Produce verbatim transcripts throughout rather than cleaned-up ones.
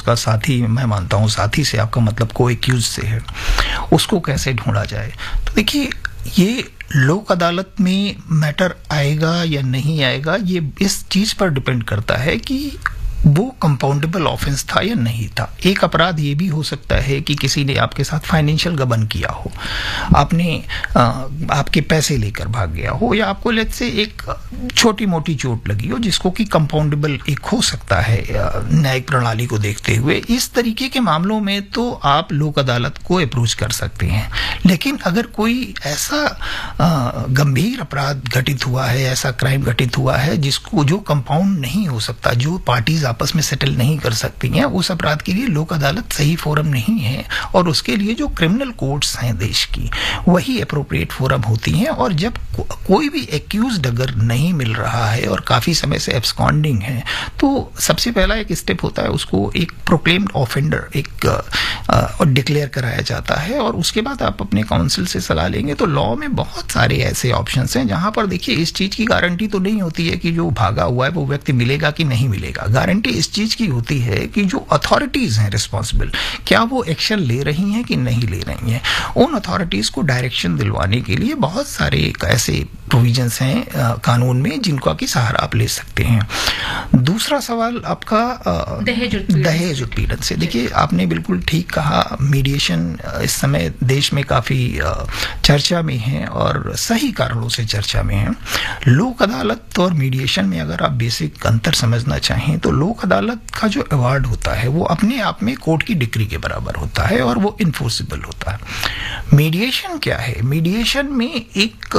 उसका साथी, मैं मानता हूँ साथी से आपका मतलब को एक्यूज से है, उसको कैसे ढूंढा जाए। तो देखिए ये लोक अदालत में मैटर आएगा या नहीं आएगा, ये इस चीज पर डिपेंड करता है कि वो कंपाउंडेबल ऑफेंस था या नहीं था। एक अपराध ये भी हो सकता है कि किसी ने आपके साथ फाइनेंशियल गबन किया हो, आपने आ, आपके पैसे लेकर भाग गया हो, या आपको लेट से एक छोटी मोटी चोट लगी हो जिसको कि कंपाउंडेबल एक हो सकता है न्यायिक प्रणाली को देखते हुए। इस तरीके के मामलों में तो आप लोक अदालत को अप्रोच कर सकते हैं। लेकिन अगर कोई ऐसा आ, गंभीर अपराध घटित हुआ है, ऐसा क्राइम घटित हुआ है जिसको जो कंपाउंड नहीं हो सकता, जो पार्टीज आपस में सेटल नहीं कर सकती हैं, उस अपराध के लिए लोक अदालत सही फोरम नहीं है। और उसके लिए जो क्रिमिनल कोर्ट्स हैं देश की, वही अप्रोप्रिएट फोरम होती हैं। और जब को, कोई भी एक्यूज्ड अगर नहीं मिल रहा है और काफी समय से एब्सकॉन्डिंग है, तो सबसे पहला एक स्टेप होता है उसको एक प्रोक्लेम्ड ऑफेंडर एक डिक्लेयर कराया जाता है। और उसके बाद आप अपने काउंसिल से सलाह लेंगे। तो लॉ में बहुत सारे ऐसे ऑप्शंस हैं जहां पर देखिए इस चीज की गारंटी तो नहीं होती है कि जो भागा हुआ है वो व्यक्ति मिलेगा कि नहीं मिलेगा। गारंटी इस चीज की होती है कि जो अथॉरिटीज हैं रिस्पॉन्सिबल, क्या वो एक्शन ले रही हैं कि नहीं ले रही हैं। उन अथॉरिटीज को डायरेक्शन दिलवाने के लिए बहुत सारे ऐसे प्रोविजंस हैं आ, कानून में जिनका की सहारा आप ले सकते हैं। दूसरा सवाल आपका दहेज उत्पीड़न से। देखिए आपने बिल्कुल ठीक कहा, मीडिएशन इस समय देश में काफी चर्चा में है और सही कारणों से चर्चा में है। लोक अदालत और मीडिएशन में अगर आप बेसिक अंतर समझना चाहें तो लोक अदालत का जो अवार्ड होता है वो अपने आप में कोर्ट की डिक्री के बराबर होता है और वो इन्फोर्सिबल होता है। मीडिएशन क्या है? मीडिएशन में एक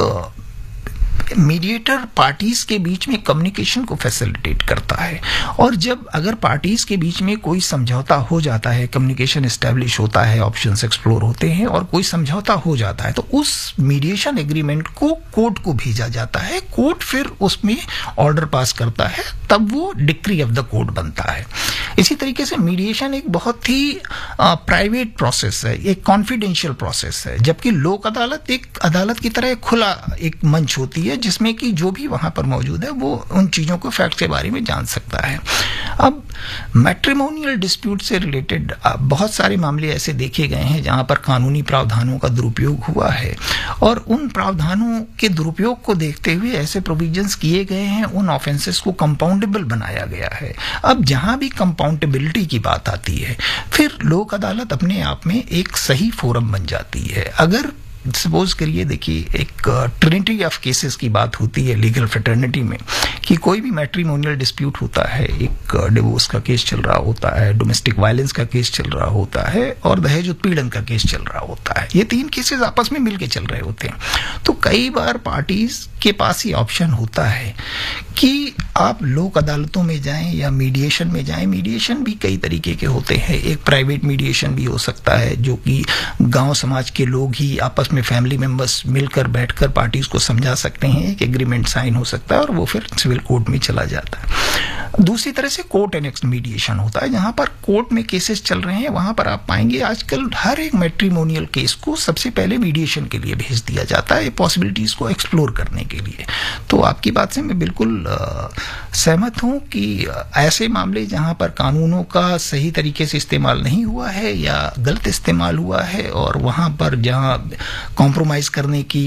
मीडिएटर पार्टीज के बीच में कम्युनिकेशन को फैसिलिटेट करता है। और जब अगर पार्टीज के बीच में कोई समझौता हो जाता है, कम्युनिकेशन एस्टेब्लिश होता है, ऑप्शंस एक्सप्लोर होते हैं और कोई समझौता हो जाता है, तो उस मीडिएशन एग्रीमेंट को कोर्ट को भेजा जाता है। कोर्ट फिर उसमें ऑर्डर पास करता है, तब वो डिक्री ऑफ द कोर्ट बनता है। इसी तरीके से मीडिएशन एक बहुत ही प्राइवेट प्रोसेस है, एक कॉन्फिडेंशियल प्रोसेस है, जबकि लोक अदालत एक अदालत की तरह खुला एक मंच होती है जिसमें कि जो भी वहां पर मौजूद है वो उन चीजों को फैक्ट के बारे में जान सकता है। अब मैट्रिमोनियल डिस्प्यूट से रिलेटेड बहुत सारे मामले ऐसे देखे गए हैं जहां पर कानूनी प्रावधानों का दुरुपयोग हुआ है और उन प्रावधानों के दुरुपयोग को देखते हुए ऐसे प्रोविजंस किए गए हैं, उन ऑफेंसेस को कंपाउंडेबल बनाया गया है। अब जहां भी कंपाउंडेबिलिटी की बात आती है, फिर लोक अदालत अपने आप में एक सही फोरम बन जाती है। अगर सपोज करिए, देखिए एक ट्रिनिटी ऑफ केसेस की बात होती है लीगल फ्रेटर्निटी में कि कोई भी मैट्रिमोनियल डिस्प्यूट होता है, एक डिवोर्स का केस चल रहा होता है, डोमेस्टिक वायलेंस का केस चल रहा होता है और दहेज उत्पीड़न का केस चल रहा होता है। ये तीन केसेस आपस में मिलके चल रहे होते हैं। तो कई बार पार्टीज के पास ये ऑप्शन होता है कि आप लोक अदालतों में जाएं या मीडिएशन में जाएं। मीडिएशन भी कई तरीके के होते हैं। एक प्राइवेट मीडिएशन भी हो सकता है जो कि गांव समाज के लोग ही आपस में फैमिली मेंबर्स मिलकर बैठकर पार्टीज को समझा सकते हैं, एक एग्रीमेंट साइन हो सकता है और वो फिर सिविल कोर्ट में चला जाता है। दूसरी तरह से कोर्ट एनेक्स्ड मीडिएशन होता है जहां पर कोर्ट में केसेस चल रहे हैं। वहां पर आप पाएंगे आजकल हर एक मैट्रिमोनियल केस को सबसे पहले मीडिएशन के लिए भेज दिया जाता है, पॉसिबिलिटीज को एक्सप्लोर करने के लिए। तो आपकी बात से मैं बिल्कुल सहमत हूं कि ऐसे मामले जहां पर कानूनों का सही तरीके से इस्तेमाल नहीं हुआ है या गलत इस्तेमाल हुआ है और वहां पर जहां कॉम्प्रोमाइज करने की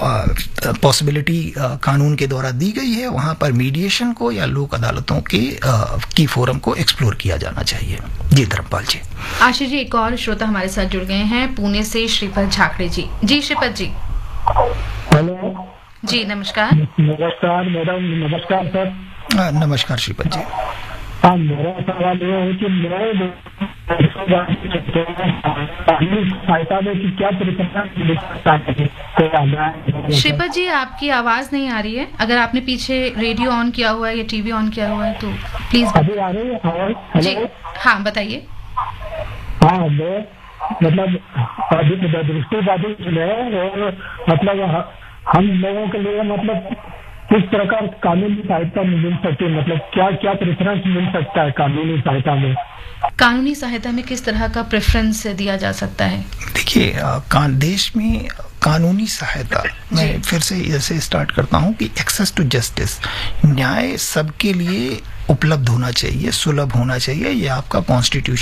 पॉसिबिलिटी कानून के द्वारा दी गई है, वहां पर मीडिएशन को या लोक अदालतों के की फोरम को एक्सप्लोर किया जाना चाहिए। जी धर्मपाल जी। आशीष जी, एक और श्रोता हमारे साथ जुड़ गए हैं पुणे से, श्रीपद झाकड़े जी। जी श्रीपद जी। हेलो जी नमस्कार। नमस्कार मैडम। नमस्कार सर। नमस्कार श्रीपद जी। हाँ, मेरा सवाल ये है कि मैं सहायता में कि क्या श्रीपद जी, आपकी आवाज नहीं आ रही है। अगर आपने पीछे रेडियो ऑन किया हुआ है या टीवी ऑन किया हुआ है तो प्लीज। अभी आ रही है जी हाँ बताइए। हाँ, मैं मतलब अभी दृष्टिबाधित है और मतलब हम लोगों के लिए मतलब किस प्रकार कानूनी सहायता मिल सकती है, मतलब क्या क्या प्रेफरेंस मिल सकता है कानूनी सहायता में? कानूनी सहायता में किस तरह का प्रेफरेंस दिया जा सकता है? देखिए, देश में कानूनी सहायता, मैं फिर से ऐसे स्टार्ट करता हूं कि एक्सेस टू जस्टिस, न्याय सबके लिए उपलब्ध होना चाहिए, सुलभ होना चाहिए। ये आपका कॉन्स्टिट्यूशन